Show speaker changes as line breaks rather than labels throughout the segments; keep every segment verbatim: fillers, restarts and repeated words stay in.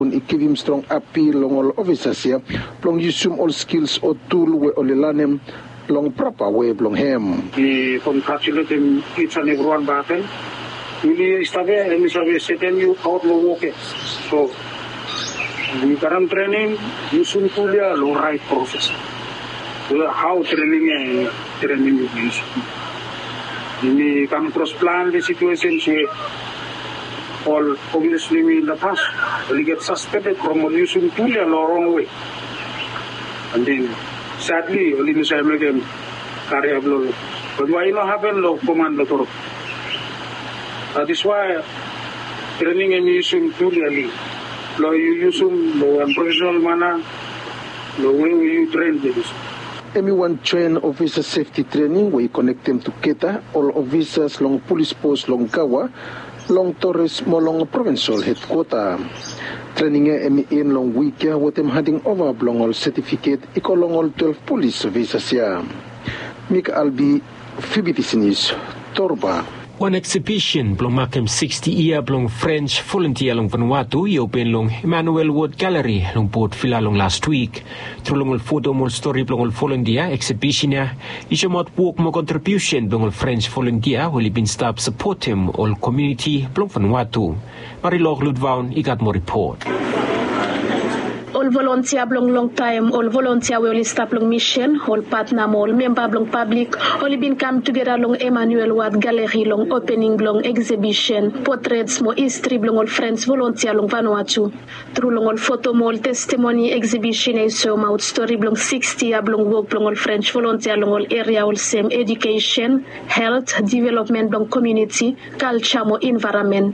Ikivim strong appeal long all officers here, long use all skills or tool we olilanem long proper way long him.
We congratulate them each and everyone back then. We started and we started setting you out long walk. So we current training using Pulia long right process. How training and training is used. We come across plan the situations here. All obviously we in the past we get suspended from using Pulia the wrong way. And then sadly only we say make them carry a blow. But why not happen law command the that is why training and using Pulia law you using law and professional manner the way you train this.
Everyone train officer safety training we connect them to Keta, all officers long police post long Kawa. Long Torres Molong provincial headquarter. Training emi in long week ya with them handing over blongol certificate ikolongol twelve police visas ya. Mik Albi Fibitisinis Torba.
One exhibition blong makem sixty year blong French volunteer long Vanuatu i open long Emmanuel Ward Gallery long Port Vila long last week. Through long photo mol story blong volunteer exhibition ya is mot work mo contribution blong French volunteer will been stop support him all community blong Vanuatu. Marilog Ludvaun igat mo report.
All volunteer blong long time, all volunteer will stop long mission, all partner all member blong public, all been come together long Emmanuel Ward Gallery long opening long exhibition, portraits mo history blong all friends volunteer long Vanuatu. Through long all photo mo all testimony exhibition is so out story blong sixty year blong work blong all French volunteer long all area all same education, health, development blong community, culture mo environment.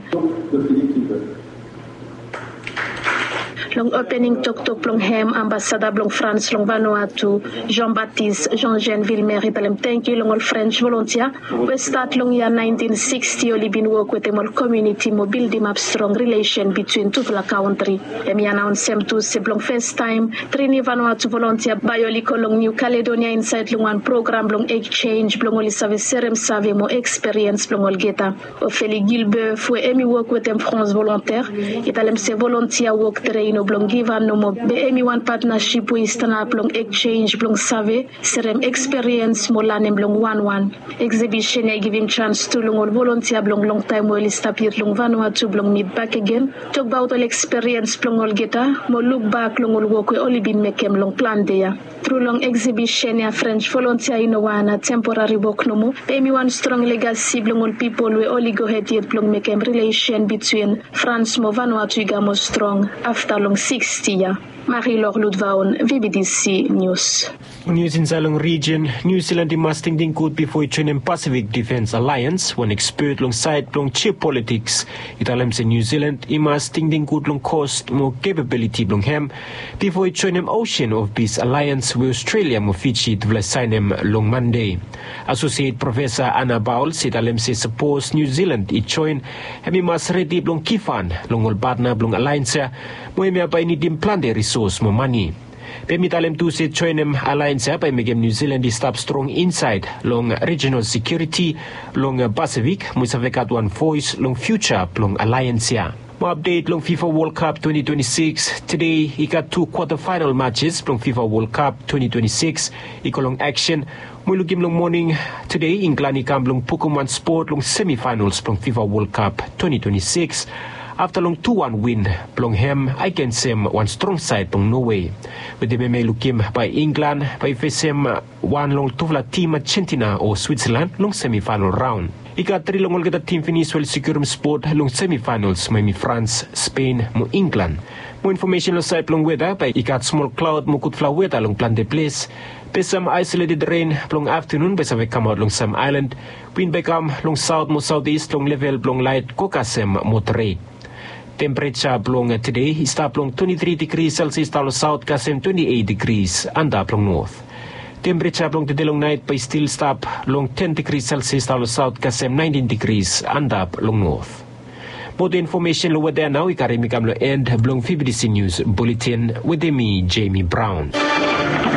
Long opening tok tok long hem ambassador long France long Vanuatu Jean-Baptiste Jean-Jean Villemer italem thank you long all French volunteer we start long year nineteen sixty only been work with them all community mo build them up strong relation between two la country and me announce them to se long first time train Vanuatu volunteer biolico long New Caledonia inside long one program long exchange long all service serem save mo experience long all geta Ophélie Gilbeuf we emi work with them France volontaire italem se volunteer work train blong give no mo be emi one partnership we stand up long exchange blong save serem experience mo lanem blong one one exhibition I give him chance to long all volunteer blong long time will stop here long Vanuatu blong meet back again talk about all experience blong all geta mo look back long all work we only been make him long plan there through long exhibition ya French volunteer in one temporary work no mo emi one strong legacy blong all people we only go ahead yet blong make him relation between France mo Vanuatu gamo strong after long sixty years. Marie-Laure Ludvaun, V B D C News.
News in Zalong region, New Zealand must think good before joining Pacific Defence Alliance. One expert long side long chip politics. It allows New Zealand must think good long cost more capability long hem before joining Ocean of Peace Alliance with Australia mo Fiji to sign him long Monday. Associate Professor Anna Bowles it allows suppose New Zealand it join and must ready long kifan long all partner long alliance mo emi pa ini dim plan de resource mo money. Pemitalem tu se joinem alliance pa megem New Zealand stop strong inside long regional security long Pacific mo sa vekat one voice long future long alliance ya. Mo update long FIFA World Cup twenty twenty-six. Today, I got two quarter-final matches long FIFA World Cup twenty twenty-six. Iko long action. Mo lugim long morning today in Glanikam long Pokemon Sport long semi-finals long FIFA World Cup twenty twenty-six. After long two one win, plong hem against him one strong side plong Norway. With the may lukim by England, by face him one long tuvla team Argentina or Switzerland long semi-final round. Ika three long olgata team finish well secure sport long semi-finals may France, Spain, mo England. More information lo side long weather by ikat small cloud mo kutfla weather long plan de place. By some isolated rain long afternoon by sa come out long some island. Wind by come long south mo southeast long level long light kokasem moderate. Temperature blong today is stop long twenty-three degrees Celsius talo south kasem twenty-eight degrees and up long north. Temperature blong today long night by still stop long ten degrees Celsius talo south kasem nineteen degrees and up long north. More information lo weather now ikarimikam lo end blong V B D C News Bulletin with me Jamie Brown.